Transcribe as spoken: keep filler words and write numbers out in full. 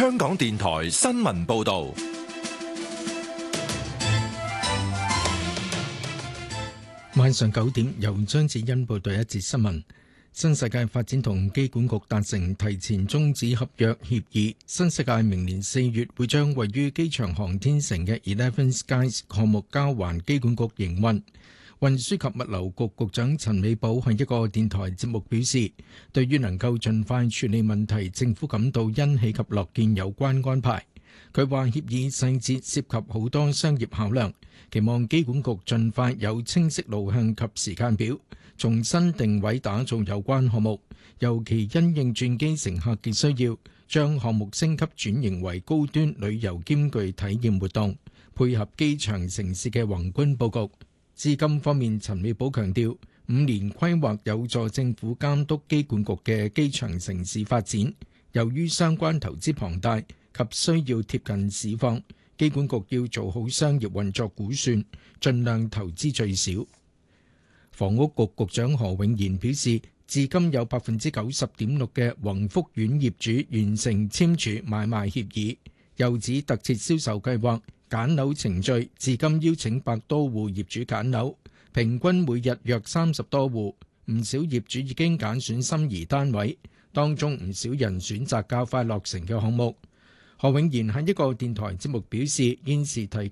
香港電台新聞報道。 晚上九點，由張子欣報道一節新聞。新世界發展同機管局達成提前終止合約協議，新世界明年四月會將位於機場航天城嘅十一 Skies 項目交還機管局營運。運輸及物流局局長陳美寶喺一個電台節目表示，對於能夠盡快處理問題，政府感到欣喜及樂見有關安排。佢話協議細節涉及好多商業考量，期望機管局盡快有清晰路向及時間表，重新定位打造有關項目，尤其因應轉機乘客嘅需要，將項目升級轉型為高端旅遊兼具體驗活動，配合機場城市嘅宏觀佈局。資金方面，陳美寶強調，五年規劃有助政府監督機管局嘅機場城市發展。由於相關投資龐大及需要貼近市況，機管局要做好商業運作估算，盡量投資最少。房屋局局長何永賢表示，至今有百分之九十點六嘅宏福苑業主完成簽署買賣協議。又指特設銷售計劃揀樓程序，至今邀請百多戶業主揀樓，平均每日約三十多戶。唔少業主已經揀選心儀單位，當中唔少人選擇較快落成嘅項目。何永賢喺一個電台節目表示，現時提